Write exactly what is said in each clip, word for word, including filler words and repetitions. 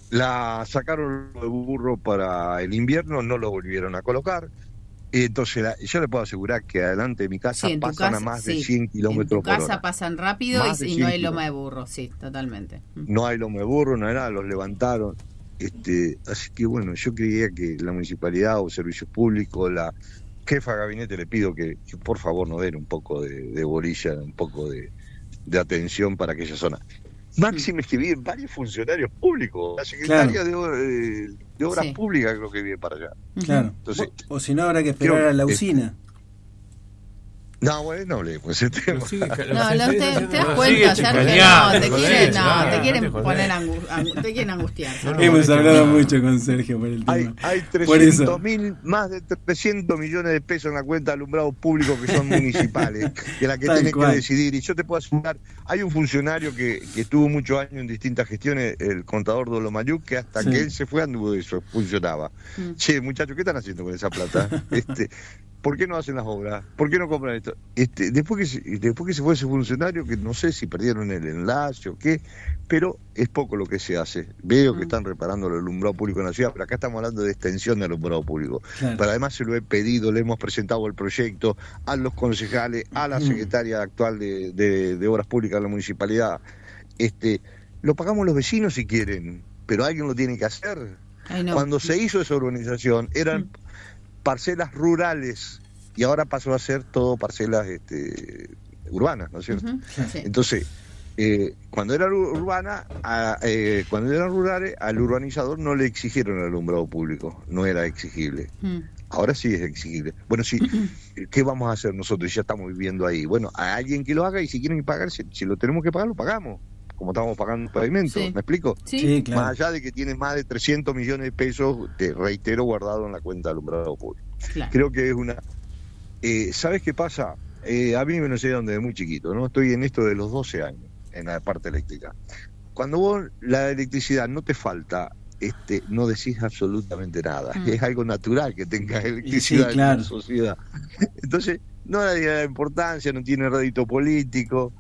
La sacaron de burro para el invierno, no lo volvieron a colocar. Entonces, la, yo le puedo asegurar que adelante de mi casa sí, pasan casa, a más sí. de cien kilómetros por hora. En tu casa pasan rápido y, y no hay loma de burro, sí, totalmente. No hay loma de burro, no hay nada, los levantaron. Este, así que bueno, yo creía que la municipalidad o servicios públicos, la jefa de gabinete, le pido que, que por favor nos den un poco de, de bolilla, un poco de, de atención para aquella zona. Máxime que viven varios funcionarios públicos, la secretaria claro. de, de, de Obras sí. Públicas creo que vive para allá. Claro. Entonces, o, o si no habrá que esperar a la usina. No, bueno, no hablemos ese tema. No, no, te, te das cuenta, Sergio, no, te quieren, no, te quieren poner angu, angu, te quieren angustiar. No, no, Hemos hablado mucho con Sergio por el tema. Hay, hay trescientos mil, más de trescientos millones de pesos en la cuenta de alumbrado público que son municipales, que la que tiene que decidir. Y yo te puedo asegurar, hay un funcionario que, que estuvo muchos años en distintas gestiones, el contador Dolomayuk, que hasta sí. que él se fue anduvo eso, funcionaba. Mm. Che, muchachos, ¿qué están haciendo con esa plata? este ¿Por qué no hacen las obras? ¿Por qué no compran esto? Este, después que se, después que se fue ese funcionario, que no sé si perdieron el enlace o qué, pero es poco lo que se hace. Veo que están reparando el alumbrado público en la ciudad, pero acá estamos hablando de extensión del alumbrado público. Claro. Pero además se lo he pedido, le hemos presentado el proyecto a los concejales, a la secretaria actual de, de, de Obras Públicas de la municipalidad. Este, lo pagamos los vecinos si quieren, pero alguien lo tiene que hacer. Ay, no. Cuando se hizo esa urbanización, eran... Mm. parcelas rurales y ahora pasó a ser todo parcelas este, urbanas, ¿no es cierto? Uh-huh. Sí. Entonces, eh, cuando era urbana, a, eh, cuando eran rurales, al urbanizador no le exigieron el alumbrado público, no era exigible. Uh-huh. Ahora sí es exigible. Bueno, sí, uh-huh. ¿qué vamos a hacer nosotros? Ya estamos viviendo ahí. Bueno, a alguien que lo haga y si quieren pagar, si, si lo tenemos que pagar, lo pagamos. Como estamos pagando el pavimento, sí. ¿me explico? Sí, sí, claro. Más allá de que tiene más de trescientos millones de pesos, te reitero, guardado en la cuenta de alumbrado público. Claro. Creo que es una... Eh, ¿Sabes qué pasa? Eh, a mí me lo enseñaron desde muy chiquito, ¿no? Estoy en esto de los doce años, en la parte eléctrica. Cuando vos la electricidad no te falta, este, no decís absolutamente nada. Mm. Es algo natural que tengas electricidad sí, claro. en la sociedad. Entonces, no le da importancia, no tiene rédito político.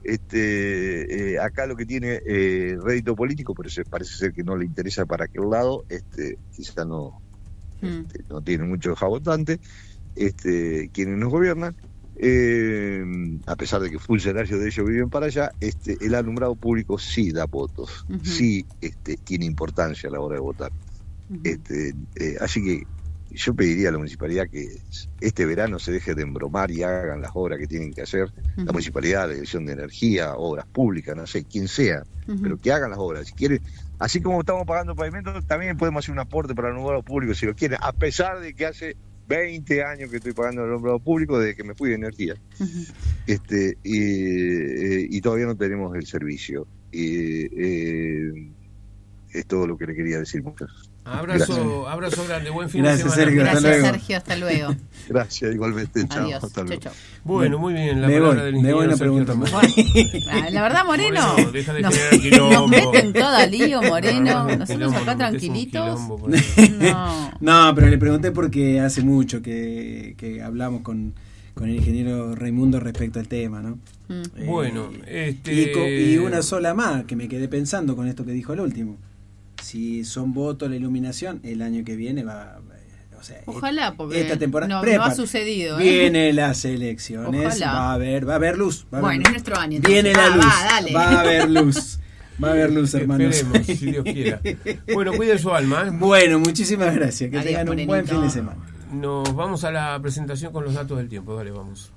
Este, eh, acá lo que tiene eh, rédito político, pero se, parece ser que no le interesa para aquel lado, este, quizá no, mm. este, no tiene mucho votante, este, quienes nos gobiernan, eh, a pesar de que funcionarios de ellos viven para allá, este, el alumbrado público sí da votos, uh-huh. sí este, tiene importancia a la hora de votar. Uh-huh. Este, eh, así que yo pediría a la municipalidad que este verano se deje de embromar y hagan las obras que tienen que hacer, uh-huh. la municipalidad, la dirección de energía, obras públicas, no sé, quien sea, uh-huh. pero que hagan las obras. Si quieren, así como estamos pagando pavimentos, también podemos hacer un aporte para el alumbrado público si lo quieren, a pesar de que hace veinte años que estoy pagando el alumbrado público desde que me fui de energía. Uh-huh. este y, eh, y todavía no tenemos el servicio. Y, eh, es todo lo que le quería decir, muchachos. Abrazo, abrazo grande, buen fin Gracias, de semana. Sergio, Gracias, hasta luego. Sergio, hasta luego. Gracias, igualmente, chao. Adiós. Hasta luego. Chau, chau. Bueno, muy bien, la me palabra voy, del me ingeniero voy a Sergio preguntar. Bueno, la verdad, Moreno, Moreno deja de nos, generar quilombo. nos meten toda lío, Moreno, No, no, nosotros quilombo, acá no, tranquilitos. No. no, pero le pregunté porque hace mucho que, que hablamos con, con el ingeniero Raimundo respecto al tema, ¿no? Mm. Eh, bueno, este... y, co- y una sola más, que me quedé pensando con esto que dijo el último. Si son votos la iluminación, el año que viene va... O sea, ojalá, porque esta temporada, no, prepara, no ha sucedido. ¿eh? Viene las elecciones, ojalá. va a haber, va a haber luz. Va a bueno, haber es nuestro año. Entonces. Viene la ah, luz, va, dale. va a haber luz. Va a haber luz, hermanos. Esperemos, si Dios quiera. Bueno, cuide su alma. ¿eh? Bueno, muchísimas gracias. Que Adiós, tengan un Morenito. buen fin de semana. Nos vamos a la presentación con los datos del tiempo. Dale, vamos.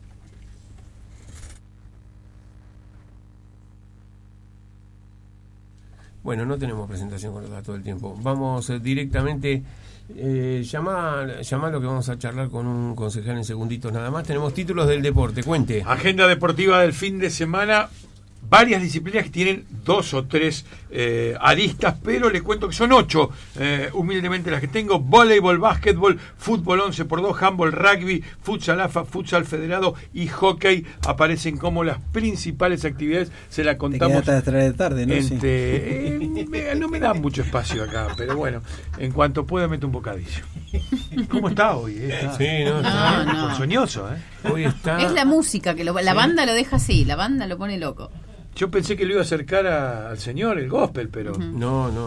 Bueno, no tenemos presentación con los datos del tiempo. Vamos eh, directamente, eh, llamar, llamar lo que vamos a charlar con un concejal en segunditos nada más. Tenemos títulos del deporte, cuente. Agenda deportiva del fin de semana. Varias disciplinas que tienen dos o tres eh, aristas, pero le cuento que son ocho, eh, humildemente las que tengo: voleibol, básquetbol, fútbol once por dos, handball, rugby, futsal A F A, futsal federado y hockey aparecen como las principales actividades. Se la contamos. Te quedaste hasta la tarde, ¿no? Entre, eh, me, no me dan mucho espacio acá, pero bueno, en cuanto pueda meto un bocadillo. ¿Cómo está hoy? Eh? Está, sí, no, está no, no. Soñoso, ¿eh? Hoy está... Es la música que lo, la sí. banda lo deja así, la banda lo pone loco. Yo pensé que lo iba a acercar a, al señor, el gospel, pero... Uh-huh. No, no.